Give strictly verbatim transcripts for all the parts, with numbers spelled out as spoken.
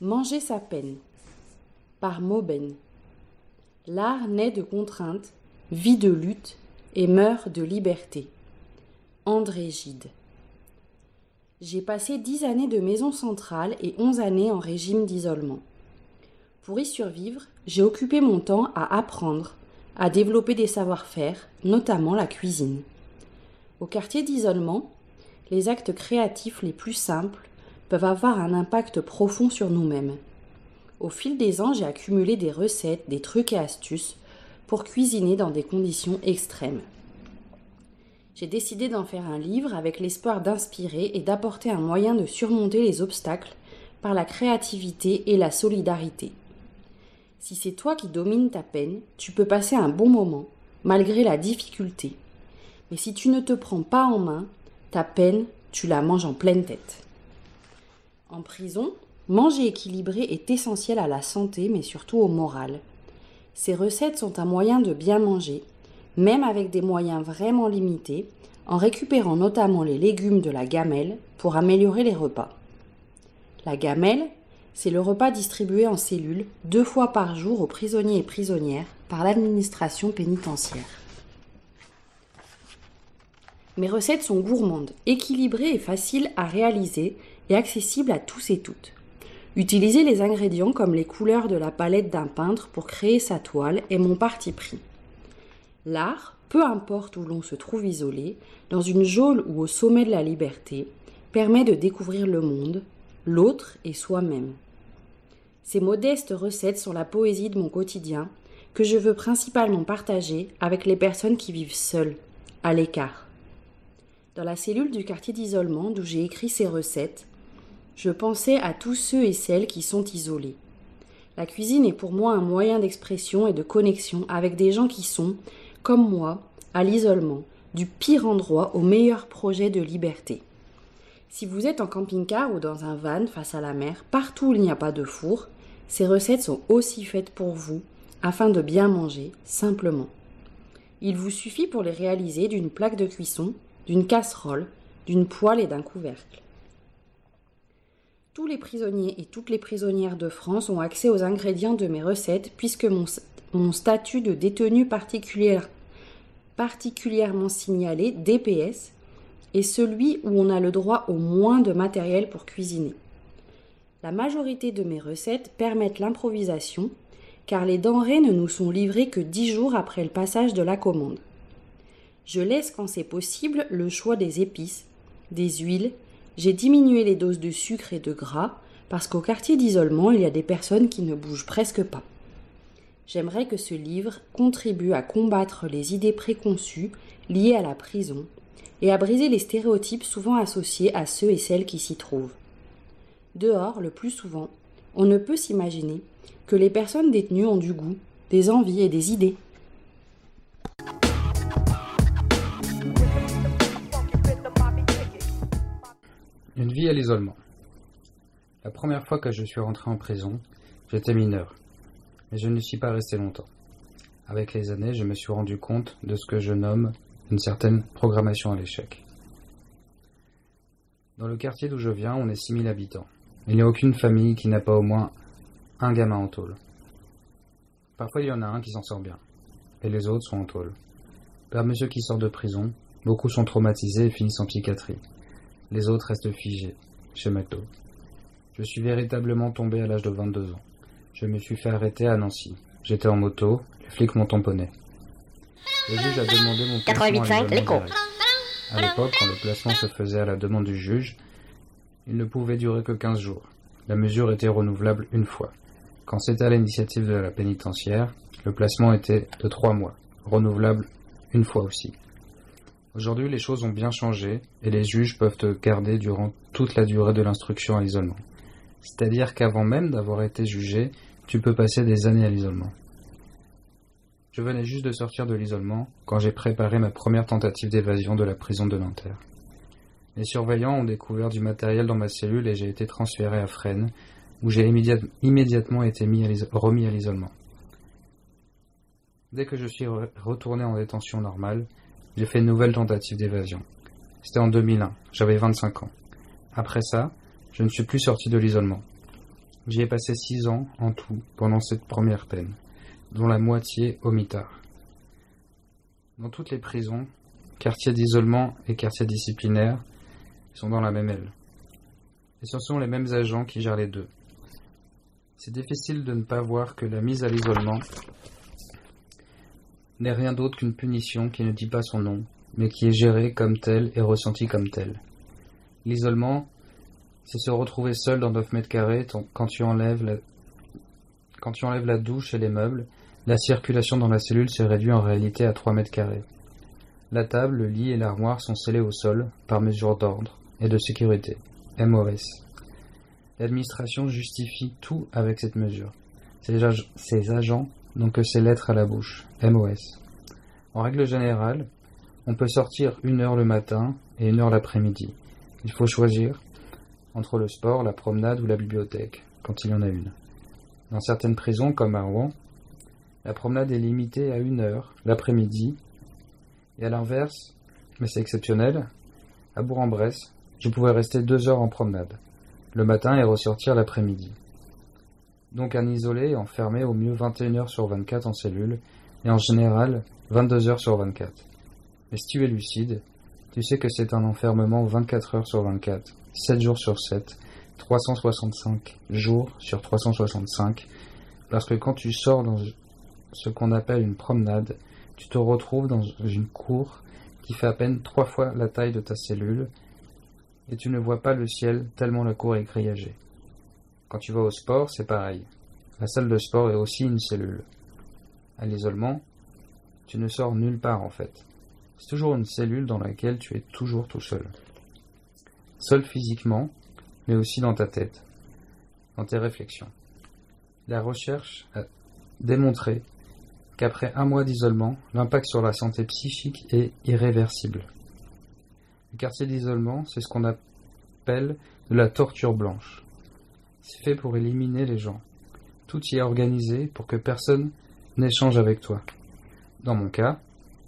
Manger sa peine par Maubaine. L'art naît de contraintes, vit de lutte et meurt de liberté. André Gide. J'ai passé dix années de maison centrale et onze années en régime d'isolement. Pour y survivre, j'ai occupé mon temps à apprendre, à développer des savoir-faire, notamment la cuisine. Au quartier d'isolement, les actes créatifs les plus simples peuvent avoir un impact profond sur nous-mêmes. Au fil des ans, j'ai accumulé des recettes, des trucs et astuces pour cuisiner dans des conditions extrêmes. J'ai décidé d'en faire un livre avec l'espoir d'inspirer et d'apporter un moyen de surmonter les obstacles par la créativité et la solidarité. Si c'est toi qui domines ta peine, tu peux passer un bon moment, malgré la difficulté. Mais si tu ne te prends pas en main, ta peine, tu la manges en pleine tête. En prison, manger équilibré est essentiel à la santé, mais surtout au moral. Ces recettes sont un moyen de bien manger, même avec des moyens vraiment limités, en récupérant notamment les légumes de la gamelle pour améliorer les repas. La gamelle, c'est le repas distribué en cellules deux fois par jour aux prisonniers et prisonnières par l'administration pénitentiaire. Mes recettes sont gourmandes, équilibrées et faciles à réaliser et accessibles à tous et toutes. Utiliser les ingrédients comme les couleurs de la palette d'un peintre pour créer sa toile est mon parti pris. L'art, peu importe où l'on se trouve isolé, dans une geôle ou au sommet de la liberté, permet de découvrir le monde, l'autre et soi-même. Ces modestes recettes sont la poésie de mon quotidien que je veux principalement partager avec les personnes qui vivent seules, à l'écart. Dans la cellule du quartier d'isolement d'où j'ai écrit ces recettes, je pensais à tous ceux et celles qui sont isolés. La cuisine est pour moi un moyen d'expression et de connexion avec des gens qui sont, comme moi, à l'isolement, du pire endroit au meilleur projet de liberté. Si vous êtes en camping-car ou dans un van face à la mer, partout où il n'y a pas de four, ces recettes sont aussi faites pour vous, afin de bien manger, simplement. Il vous suffit pour les réaliser d'une plaque de cuisson, d'une casserole, d'une poêle et d'un couvercle. Tous les prisonniers et toutes les prisonnières de France ont accès aux ingrédients de mes recettes puisque mon, mon statut de détenu particulière, particulièrement signalé, D P S, est celui où on a le droit au moins de matériel pour cuisiner. La majorité de mes recettes permettent l'improvisation car les denrées ne nous sont livrées que dix jours après le passage de la commande. Je laisse quand c'est possible le choix des épices, des huiles. J'ai diminué les doses de sucre et de gras parce qu'au quartier d'isolement, il y a des personnes qui ne bougent presque pas. J'aimerais que ce livre contribue à combattre les idées préconçues liées à la prison et à briser les stéréotypes souvent associés à ceux et celles qui s'y trouvent. Dehors, le plus souvent, on ne peut s'imaginer que les personnes détenues ont du goût, des envies et des idées. Une vie à l'isolement. La première fois que je suis rentré en prison, j'étais mineur, mais je ne suis pas resté longtemps. Avec les années, je me suis rendu compte de ce que je nomme une certaine programmation à l'échec. Dans le quartier d'où je viens, on est six mille habitants. Il n'y a aucune famille qui n'a pas au moins un gamin en tôle. Parfois, il y en a un qui s'en sort bien, et les autres sont en tôle. Parmi ceux qui sortent de prison, beaucoup sont traumatisés et finissent en psychiatrie. Les autres restent figés, chez McDo. Je suis véritablement tombé à l'âge de vingt-deux ans. Je me suis fait arrêter à Nancy. J'étais en moto, les flics m'ont tamponné. Le juge a demandé mon placement à l'isolement direct. À l'époque, quand le placement se faisait à la demande du juge, il ne pouvait durer que quinze jours. La mesure était renouvelable une fois. Quand c'était à l'initiative de la pénitentiaire, le placement était de trois mois, renouvelable une fois aussi. Aujourd'hui, les choses ont bien changé et les juges peuvent te garder durant toute la durée de l'instruction à l'isolement. C'est-à-dire qu'avant même d'avoir été jugé, tu peux passer des années à l'isolement. Je venais juste de sortir de l'isolement quand j'ai préparé ma première tentative d'évasion de la prison de Nanterre. Les surveillants ont découvert du matériel dans ma cellule et j'ai été transféré à Fresnes, où j'ai immédiat- immédiatement été mis à remis à l'isolement. Dès que je suis re- retourné en détention normale, j'ai fait une nouvelle tentative d'évasion. C'était en deux mille un, j'avais vingt-cinq ans. Après ça, je ne suis plus sorti de l'isolement. J'y ai passé six ans en tout pendant cette première peine, dont la moitié au mitard. Dans toutes les prisons, quartiers d'isolement et quartiers disciplinaires sont dans la même aile. Et ce sont les mêmes agents qui gèrent les deux. C'est difficile de ne pas voir que la mise à l'isolement n'est rien d'autre qu'une punition qui ne dit pas son nom, mais qui est gérée comme telle et ressentie comme telle. L'isolement, c'est se retrouver seul dans neuf mètres carrés quand tu enlèves la, quand tu enlèves la douche et les meubles. La circulation dans la cellule se réduit en réalité à trois mètres carrés. La table, le lit et l'armoire sont scellés au sol par mesure d'ordre et de sécurité, M O S. L'administration justifie tout avec cette mesure. Ces, ag- ces agents n'ont que ces lettres à la bouche, M O S. En règle générale, on peut sortir une heure le matin et une heure l'après-midi. Il faut choisir entre le sport, la promenade ou la bibliothèque, quand il y en a une. Dans certaines prisons, comme à Rouen, la promenade est limitée à une heure l'après-midi, et à l'inverse, mais c'est exceptionnel, à Bourg-en-Bresse, je pouvais rester deux heures en promenade, le matin et ressortir l'après-midi. Donc un isolé est enfermé au mieux vingt et une heures sur vingt-quatre en cellule, et en général vingt-deux heures sur vingt-quatre. Mais si tu es lucide, tu sais que c'est un enfermement vingt-quatre heures sur vingt-quatre, sept jours sur sept, trois cent soixante-cinq jours sur trois cent soixante-cinq, parce que quand tu sors dans ce qu'on appelle une promenade, tu te retrouves dans une cour qui fait à peine trois fois la taille de ta cellule, et tu ne vois pas le ciel tellement la cour est grillagée. Quand tu vas au sport, c'est pareil. La salle de sport est aussi une cellule. À l'isolement, tu ne sors nulle part en fait. C'est toujours une cellule dans laquelle tu es toujours tout seul. Seul physiquement, mais aussi dans ta tête, dans tes réflexions. La recherche a démontré qu'après un mois d'isolement, l'impact sur la santé psychique est irréversible. Le quartier d'isolement, c'est ce qu'on appelle de la torture blanche. C'est fait pour éliminer les gens. Tout y est organisé pour que personne n'échange avec toi. Dans mon cas,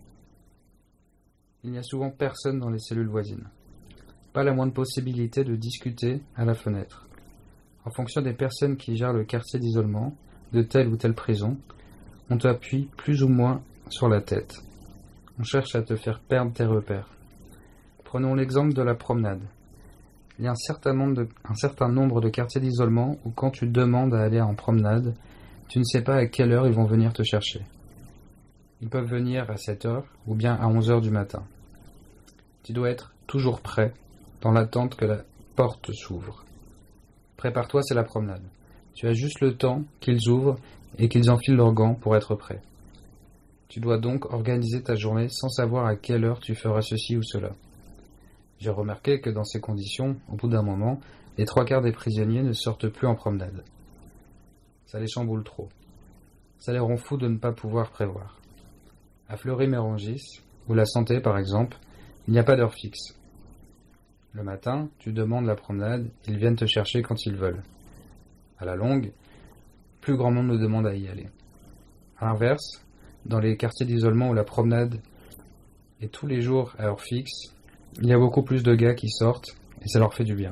il n'y a souvent personne dans les cellules voisines. Pas la moindre possibilité de discuter à la fenêtre. En fonction des personnes qui gèrent le quartier d'isolement, de telle ou telle prison, on t'appuie plus ou moins sur la tête. On cherche à te faire perdre tes repères. Prenons l'exemple de la promenade. Il y a un certain nombre de, un certain nombre de quartiers d'isolement où quand tu demandes à aller en promenade, tu ne sais pas à quelle heure ils vont venir te chercher. Ils peuvent venir à sept heures ou bien à onze heures du matin. Tu dois être toujours prêt, dans l'attente que la porte s'ouvre. Prépare-toi, c'est la promenade. Tu as juste le temps qu'ils ouvrent et qu'ils enfilent leurs gants pour être prêts. Tu dois donc organiser ta journée sans savoir à quelle heure tu feras ceci ou cela. J'ai remarqué que dans ces conditions, au bout d'un moment, les trois quarts des prisonniers ne sortent plus en promenade. Ça les chamboule trop. Ça les rend fous de ne pas pouvoir prévoir. À Fleury-Mérogis, où la santé par exemple, il n'y a pas d'heure fixe. Le matin, tu demandes la promenade, ils viennent te chercher quand ils veulent. À la longue, plus grand monde ne demande à y aller. À l'inverse, dans les quartiers d'isolement où la promenade est tous les jours à heure fixe, il y a beaucoup plus de gars qui sortent et ça leur fait du bien.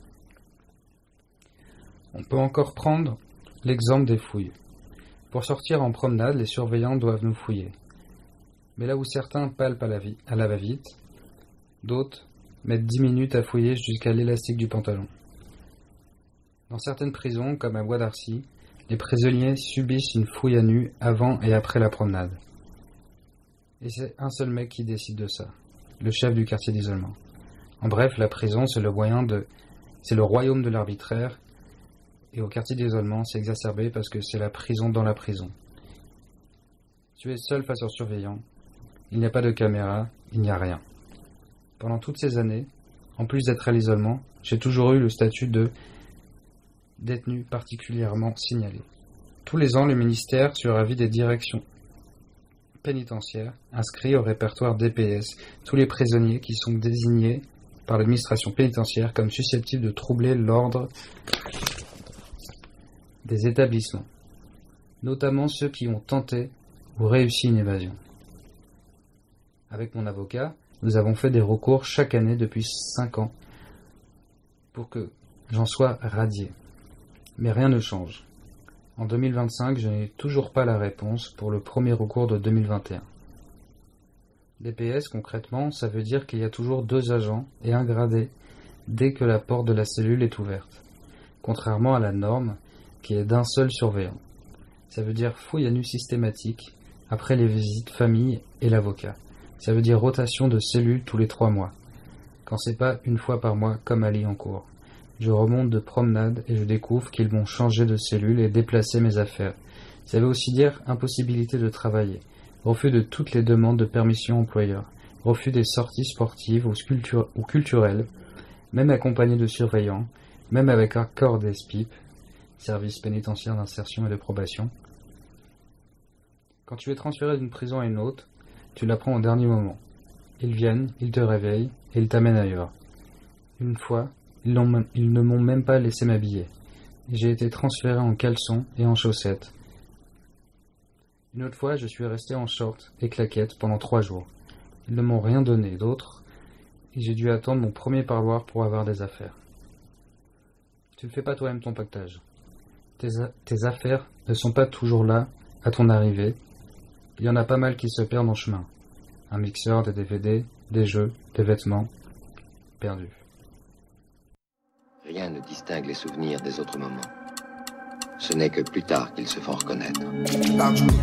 On peut encore prendre l'exemple des fouilles. Pour sortir en promenade, les surveillants doivent nous fouiller. Mais là où certains palpent à la, vi- à la va-vite, d'autres mettent dix minutes à fouiller jusqu'à l'élastique du pantalon. Dans certaines prisons, comme à Bois d'Arcy, les prisonniers subissent une fouille à nu avant et après la promenade. Et c'est un seul mec qui décide de ça, le chef du quartier d'isolement. En bref, la prison, c'est le moyen de, c'est le royaume de l'arbitraire, et au quartier d'isolement, c'est exacerbé parce que c'est la prison dans la prison. Tu es seul face au surveillant. Il n'y a pas de caméra, il n'y a rien. Pendant toutes ces années, en plus d'être à l'isolement, j'ai toujours eu le statut de détenu particulièrement signalé. Tous les ans, le ministère, sur avis des directions pénitentiaires, inscrit au répertoire D P S tous les prisonniers qui sont désignés par l'administration pénitentiaire comme susceptibles de troubler l'ordre des établissements, notamment ceux qui ont tenté ou réussi une évasion. Avec mon avocat, nous avons fait des recours chaque année depuis cinq ans pour que j'en sois radié. Mais rien ne change. En deux mille vingt-cinq, je n'ai toujours pas la réponse pour le premier recours de deux mille vingt et un. D P S, concrètement, ça veut dire qu'il y a toujours deux agents et un gradé dès que la porte de la cellule est ouverte, contrairement à la norme qui est d'un seul surveillant. Ça veut dire fouille à nu systématique après les visites famille et l'avocat. Ça veut dire rotation de cellules tous les trois mois, quand c'est pas une fois par mois comme à Liancourt. Je remonte de promenade et je découvre qu'ils m'ont changé de cellule et déplacé mes affaires. Ça veut aussi dire impossibilité de travailler, refus de toutes les demandes de permission employeur, refus des sorties sportives ou, sculpture- ou culturelles, même accompagné de surveillants, même avec accord des S P I P, service pénitentiaire d'insertion et de probation. Quand tu es transféré d'une prison à une autre, tu l'apprends au dernier moment. Ils viennent, ils te réveillent et ils t'amènent ailleurs. Une fois, ils, l'ont, ils ne m'ont même pas laissé m'habiller. J'ai été transféré en caleçon et en chaussettes. Une autre fois, je suis resté en short et claquettes pendant trois jours. Ils ne m'ont rien donné d'autre et j'ai dû attendre mon premier parloir pour avoir des affaires. Tu ne fais pas toi-même ton pactage. Tes, a- tes affaires ne sont pas toujours là à ton arrivée. Il y en a pas mal qui se perdent en chemin. Un mixeur, des D V D, des jeux, des vêtements, perdus. Rien ne distingue les souvenirs des autres moments. Ce n'est que plus tard qu'ils se font reconnaître.